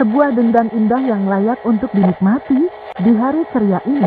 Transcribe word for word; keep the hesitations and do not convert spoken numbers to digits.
sebuah dendang indah yang layak untuk dinikmati di hari ceria ini.